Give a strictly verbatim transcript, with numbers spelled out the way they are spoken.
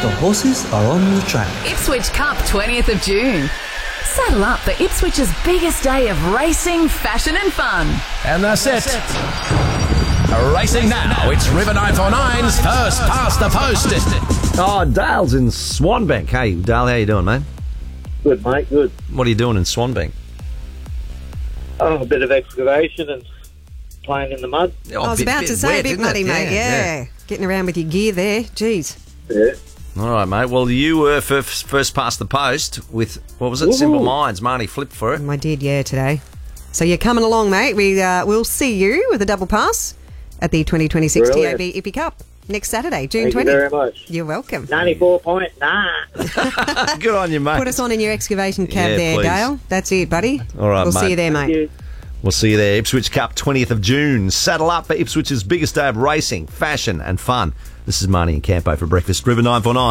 The horses are on the track. Ipswich Cup, twentieth of June. Saddle up for Ipswich's biggest day of racing, fashion and fun. And that's it. Racing now, it's River nine four nine's first past the post. Oh, Dale's in Swanbank. Hey, Dale, how you doing, mate? Good, mate, good. What are you doing in Swanbank? Oh, a bit of excavation and playing in the mud. Oh, I was bit- about bit to say, wet, a bit isn't muddy, it? mate. Yeah, yeah. Getting around with your gear there. Jeez. Yeah. All right, mate. Well, you were first, first past the post with, what was it, Ooh. Simple Minds. Marnie flipped for it. I did, yeah, today. So you're coming along, mate. We, uh, we'll see you with a double pass at the twenty twenty-six Brilliant. T A B Ippy Cup next Saturday, June Thank twentieth. you very much. You're welcome. ninety-four point nine. Good on you, mate. Put us on in your excavation cab Yeah, there, please. Dale. That's it, buddy. All right, We'll mate. see you there, Thank mate. you. We'll see you there. Ipswich Cup, twentieth of June. Saddle up for Ipswich's biggest day of racing, fashion and fun. This is Marnie and Campo for breakfast. River nine four nine.